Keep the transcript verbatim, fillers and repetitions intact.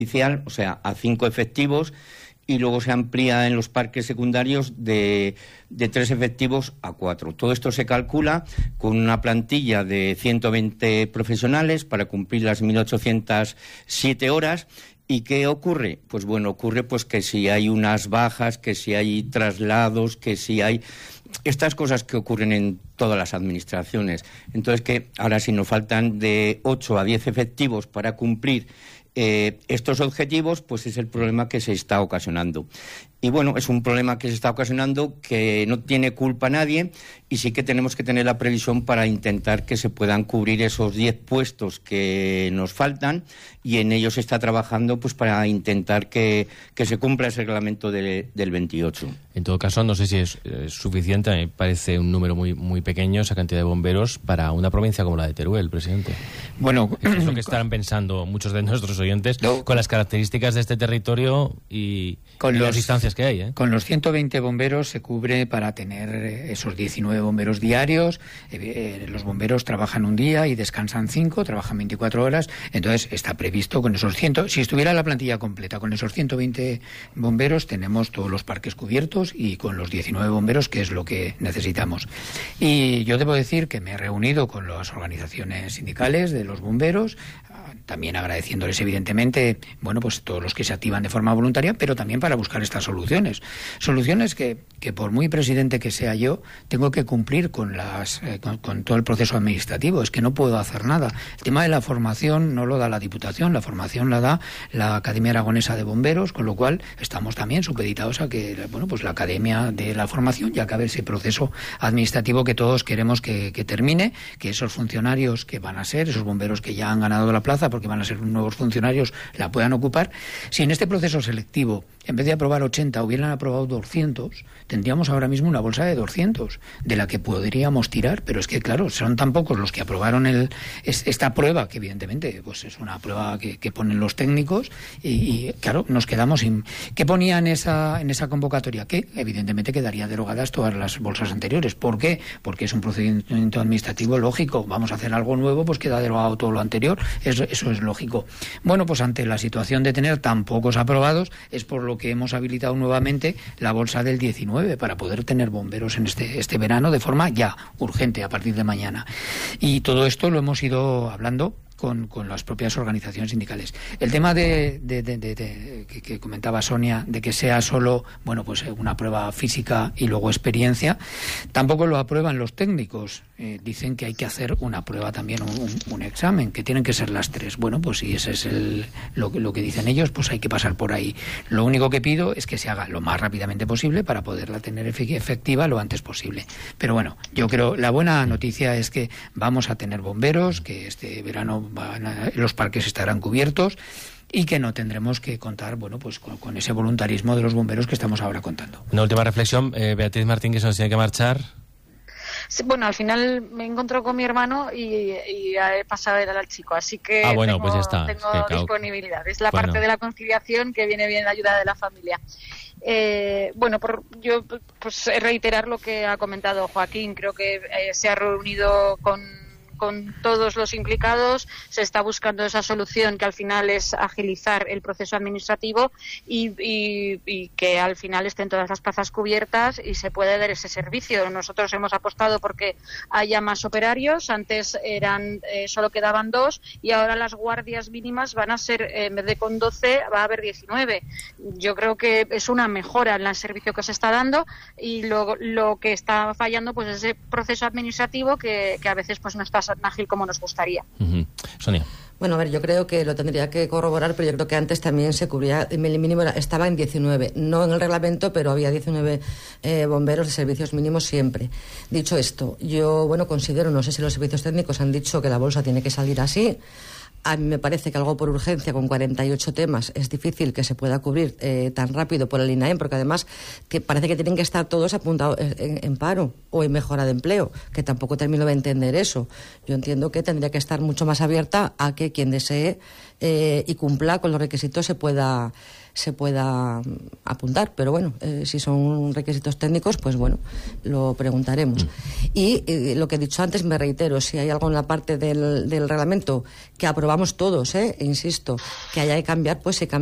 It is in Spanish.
inicial, o sea, a cinco efectivos, y luego se amplía en los parques secundarios de, de tres efectivos a cuatro. Todo esto se calcula con una plantilla de ciento veinte profesionales para cumplir las mil ochocientas siete horas. ¿Y qué ocurre? Pues bueno, ocurre pues que si hay unas bajas, que si hay traslados, que si hay estas cosas que ocurren en todas las administraciones. Entonces, que ahora si nos faltan de ocho a diez efectivos para cumplir Eh, estos objetivos, pues es el problema que se está ocasionando. Y bueno, es un problema que se está ocasionando que no tiene culpa nadie, y sí que tenemos que tener la previsión para intentar que se puedan cubrir esos diez puestos que nos faltan, y en ello se está trabajando pues para intentar que, que se cumpla ese reglamento de, del veintiocho. En todo caso, no sé si es, es suficiente, a mí me parece un número muy muy pequeño, esa cantidad de bomberos para una provincia como la de Teruel, presidente. Bueno, es lo que estarán pensando muchos de nuestros oyentes, no, con las características de este territorio y, con y los, las distancias que hay, ¿eh? Con los ciento veinte bomberos se cubre para tener esos diecinueve bomberos diarios. Eh, los bomberos trabajan un día y descansan cinco, trabajan veinticuatro horas. Entonces está previsto con esos cien, si estuviera la plantilla completa, con esos ciento veinte bomberos tenemos todos los parques cubiertos, y con los diecinueve bomberos, que es lo que necesitamos. Y yo debo decir que me he reunido con las organizaciones sindicales de los bomberos, también agradeciéndoles evidentemente, bueno, pues todos los que se activan de forma voluntaria, pero también para buscar estas soluciones. Soluciones que, que por muy presidente que sea yo, tengo que cumplir con las eh, con, con todo el proceso administrativo. Es que no puedo hacer nada. El tema de la formación no lo da la Diputación, la formación la da la Academia Aragonesa de Bomberos, con lo cual estamos también supeditados a que, bueno, pues la Academia de la Formación ya acabe ese proceso administrativo que todos queremos que, que termine, que esos funcionarios que van a ser, esos bomberos que ya han ganado la plaza, porque van a ser nuevos funcionarios, la puedan ocupar. Si en este proceso selectivo, en vez de aprobar ochenta, hubieran aprobado doscientos, tendríamos ahora mismo una bolsa de doscientos, de la que podríamos tirar, pero es que, claro, son tan pocos los que aprobaron el, es, esta prueba, que evidentemente pues es una prueba que, que ponen los técnicos, y, y, claro, nos quedamos sin... ¿Qué ponía en esa, en esa convocatoria? Que evidentemente quedaría derogadas todas las bolsas anteriores. ¿Por qué? Porque es un procedimiento administrativo lógico. Vamos a hacer algo nuevo, pues queda derogado todo lo anterior. Eso, eso es lógico. Bueno, pues ante la situación de tener tan pocos aprobados, es por lo que hemos habilitado nuevamente la bolsa del diecinueve para poder tener bomberos en este, este verano de forma ya urgente a partir de mañana. Y todo esto lo hemos ido hablando Con, con las propias organizaciones sindicales. El tema de, de, de, de, de que, que comentaba Sonia, de que sea solo, bueno, pues una prueba física y luego experiencia, tampoco lo aprueban los técnicos. Eh, dicen que hay que hacer una prueba también, un, un examen, que tienen que ser las tres. Bueno, pues si ese es el, lo, lo que dicen ellos, pues hay que pasar por ahí. Lo único que pido es que se haga lo más rápidamente posible para poderla tener efectiva lo antes posible. Pero bueno, yo creo, la buena noticia es que vamos a tener bomberos, que este verano van a, los parques estarán cubiertos, y que no tendremos que contar, bueno, pues con, con ese voluntarismo de los bomberos que estamos ahora contando. Una última reflexión, eh, Beatriz Martín, que se nos tiene que marchar. Sí, bueno, al final me encontró con mi hermano y, y he pasado a ver al chico, así que ah, bueno, tengo, pues ya está. tengo es que, disponibilidad. Es la bueno. parte de la conciliación que viene bien la ayuda de la familia. Eh, bueno, por, yo pues reiterar lo que ha comentado Joaquín. Creo que eh, se ha reunido con con todos los implicados, se está buscando esa solución que al final es agilizar el proceso administrativo y, y, y que al final estén todas las plazas cubiertas y se puede dar ese servicio. Nosotros hemos apostado porque haya más operarios, antes eran eh, solo quedaban dos y ahora las guardias mínimas van a ser, eh, en vez de con doce, va a haber diecinueve. Yo creo que es una mejora en el servicio que se está dando y lo, lo que está fallando pues es ese proceso administrativo que, que a veces pues no está tan ágil como nos gustaría. Uh-huh. Sonia. Bueno, a ver, yo creo que lo tendría que corroborar, pero yo creo que antes también se cubría, el mínimo era, estaba en diecinueve, no en el reglamento, pero había diecinueve eh, bomberos de servicios mínimos siempre. Dicho esto, yo, bueno, considero, no sé si los servicios técnicos han dicho que la bolsa tiene que salir así. A mí me parece que algo por urgencia, con cuarenta y ocho temas, es difícil que se pueda cubrir eh, tan rápido por el INAEM, porque además que parece que tienen que estar todos apuntados en, en paro o en mejora de empleo, que tampoco termino de entender eso. Yo entiendo que tendría que estar mucho más abierta a que quien desee eh, y cumpla con los requisitos se pueda se pueda apuntar, pero bueno, eh, si son requisitos técnicos, pues bueno, lo preguntaremos. Mm. Y eh, lo que he dicho antes, me reitero, si hay algo en la parte del, del reglamento que aprobamos todos, eh, e insisto, que haya que cambiar, pues se cambia.